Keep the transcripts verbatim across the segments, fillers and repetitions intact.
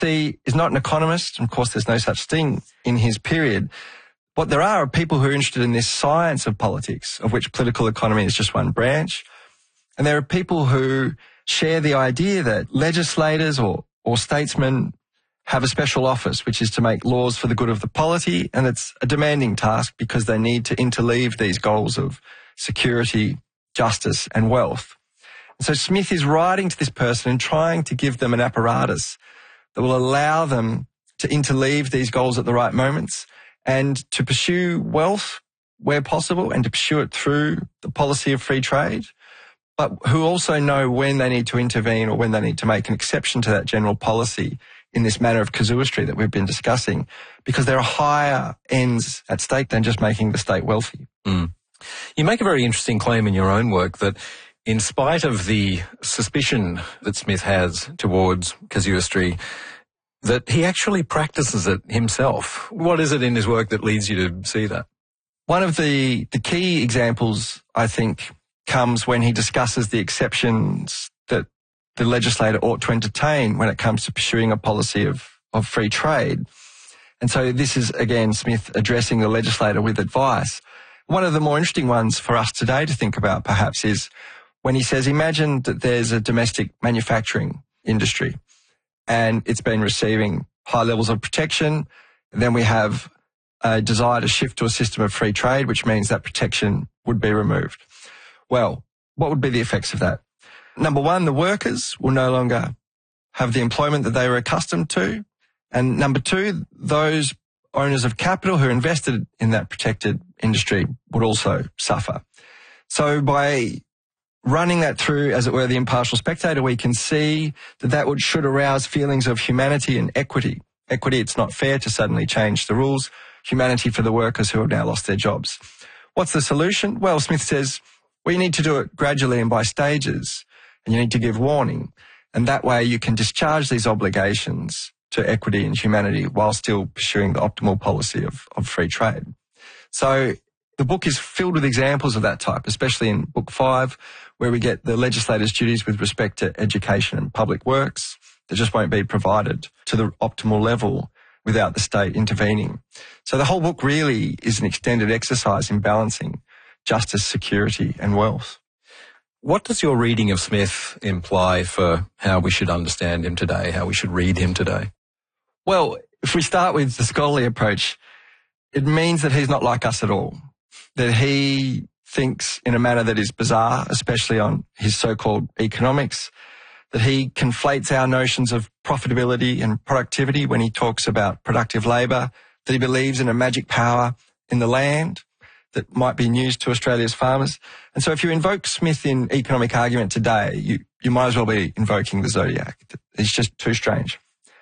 he is not an economist, and of course there's no such thing in his period. What there are are people who are interested in this science of politics, of which political economy is just one branch. And there are people who share the idea that legislators or, or statesmen have a special office, which is to make laws for the good of the polity, and it's a demanding task because they need to interleave these goals of security, justice and wealth. And so Smith is writing to this person and trying to give them an apparatus that will allow them to interleave these goals at the right moments and to pursue wealth where possible and to pursue it through the policy of free trade, but who also know when they need to intervene or when they need to make an exception to that general policy in this manner of casuistry that we've been discussing, because there are higher ends at stake than just making the state wealthy. Mm. You make a very interesting claim in your own work that in spite of the suspicion that Smith has towards casuistry, that he actually practices it himself. What is it in his work that leads you to see that? One of the, the key examples, I think, comes when he discusses the exceptions that the legislator ought to entertain when it comes to pursuing a policy of, of free trade. And so this is, again, Smith addressing the legislator with advice. One of the more interesting ones for us today to think about, perhaps, is when he says, imagine that there's a domestic manufacturing industry and it's been receiving high levels of protection. And then we have a desire to shift to a system of free trade, which means that protection would be removed. Well, what would be the effects of that? Number one, the workers will no longer have the employment that they were accustomed to. And number two, those owners of capital who invested in that protected industry would also suffer. So by running that through, as it were, the impartial spectator, we can see that that would, should arouse feelings of humanity and equity. Equity, it's not fair to suddenly change the rules. Humanity for the workers who have now lost their jobs. What's the solution? Well, Smith says, well, you need to do it gradually and by stages, and you need to give warning. And that way you can discharge these obligations to equity and humanity while still pursuing the optimal policy of, of free trade. So the book is filled with examples of that type, especially in book five, where we get the legislator's duties with respect to education and public works that just won't be provided to the optimal level without the state intervening. So the whole book really is an extended exercise in balancing justice, security and wealth. What does your reading of Smith imply for how we should understand him today, how we should read him today? Well, if we start with the scholarly approach, it means that he's not like us at all, that he thinks in a manner that is bizarre, especially on his so-called economics, that he conflates our notions of profitability and productivity when he talks about productive labour, that he believes in a magic power in the land that might be news to Australia's farmers. And so if you invoke Smith in economic argument today, you, you might as well be invoking the zodiac. It's just too strange.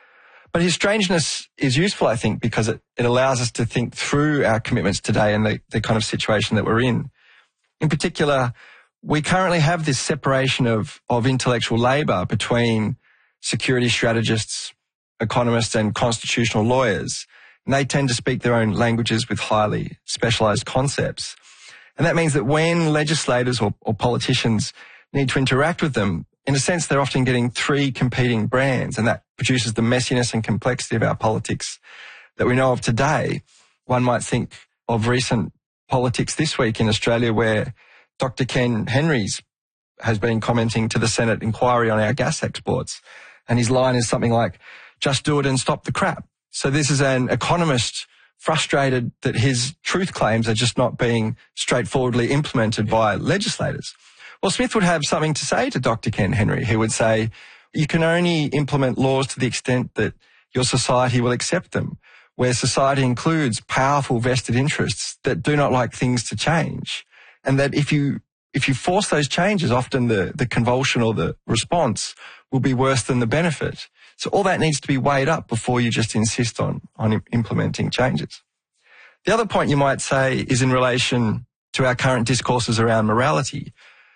But his strangeness is useful, I think, because it, it allows us to think through our commitments today and the, the kind of situation that we're in. In particular, we currently have this separation of, of intellectual labour between security strategists, economists and constitutional lawyers. And they tend to speak their own languages with highly specialised concepts. And that means that when legislators or, or politicians need to interact with them, in a sense, they're often getting three competing brands, and that produces the messiness and complexity of our politics that we know of today. One might think of recent politics this week in Australia where Doctor Ken Henrys has been commenting to the Senate inquiry on our gas exports. And his line is something like, just do it and stop the crap. So this is an economist frustrated that his truth claims are just not being straightforwardly implemented by legislators. Well, Smith would have something to say to Doctor Ken Henry. He would say, you can only implement laws to the extent that your society will accept them, where society includes powerful vested interests that do not like things to change. And that if you if you force those changes, often the, the convulsion or the response will be worse than the benefit. So all that needs to be weighed up before you just insist on, on implementing changes. The other point you might say is in relation to our current discourses around morality.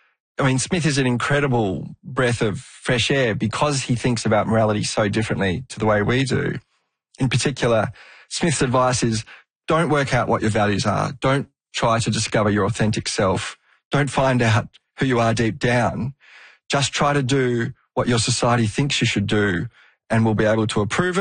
I mean, Smith is an incredible breath of fresh air because he thinks about morality so differently to the way we do. In particular, Smith's advice is don't work out what your values are. Don't try to discover your authentic self. Don't find out who you are deep down. Just try to do what your society thinks you should do and will be able to approve it.